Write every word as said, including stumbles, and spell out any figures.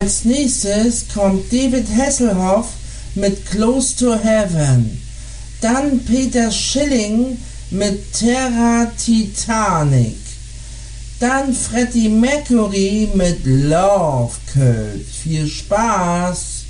Als nächstes kommt David Hasselhoff mit Close to Heaven. Dann Peter Schilling mit Terra Titanic. Dann Freddie Mercury mit Love Cult. Viel Spaß!